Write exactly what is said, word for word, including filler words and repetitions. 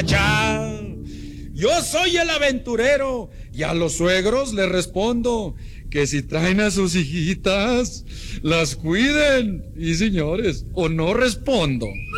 Ya, yo soy el aventurero y a los suegros les respondo que si traen a sus hijitas, las cuiden. Y señores, o no respondo.